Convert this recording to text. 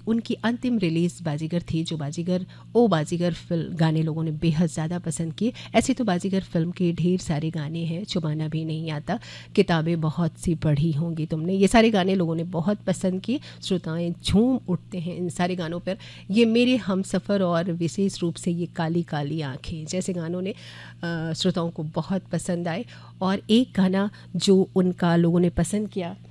उनकी अंतिम रिलीज़ बाजीगर थी, जो बाजीगर ओ बाजीगर फिल्म गाने लोगों ने बेहद ज़्यादा पसंद किए। ऐसे तो बाजीगर फ़िल्म के ढेर सारे गाने हैं, छुपाना भी नहीं आता, किताबें बहुत सी पढ़ी होंगी तुमने, ये सारे गाने लोगों ने बहुत पसंद किए। श्रोताएं झूम उठते हैं इन सारे गानों पर। ये मेरे हमसफ़र और विशेष रूप से ये काली काली आँखें जैसे गानों ने श्रोताओं को बहुत पसंद आए। और एक गाना जो उनका लोगों ने पसंद किया